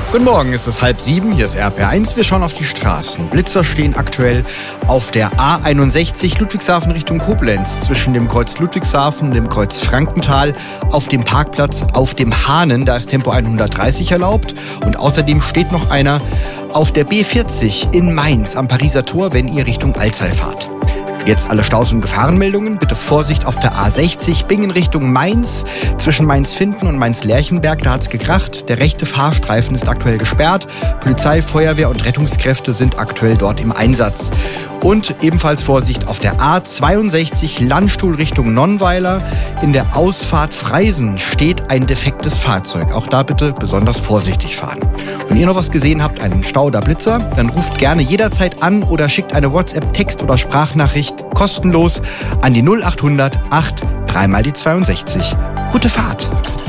Guten Morgen, es ist 6:30, hier ist RPR1. Wir schauen auf die Straßen. Blitzer stehen aktuell auf der A61 Ludwigshafen Richtung Koblenz zwischen dem Kreuz Ludwigshafen und dem Kreuz Frankenthal auf dem Parkplatz auf dem Hahnen. Da ist Tempo 130 erlaubt. Und außerdem steht noch einer auf der B40 in Mainz am Pariser Tor, wenn ihr Richtung Alzey fahrt. Jetzt alle Staus- und Gefahrenmeldungen. Bitte Vorsicht auf der A60 Bingen Richtung Mainz. Zwischen Mainz-Finden und Mainz-Lerchenberg, da hat's gekracht. Der rechte Fahrstreifen ist aktuell gesperrt. Polizei, Feuerwehr und Rettungskräfte sind aktuell dort im Einsatz. Und ebenfalls Vorsicht auf der A62 Landstuhl Richtung Nonnweiler. In der Ausfahrt Freisen steht ein defektes Fahrzeug. Auch da bitte besonders vorsichtig fahren. Wenn ihr noch was gesehen habt, einen Stau oder Blitzer, dann ruft gerne jederzeit an oder schickt eine WhatsApp-, Text- oder Sprachnachricht kostenlos an die 0800 8 3 mal die 62. Gute Fahrt!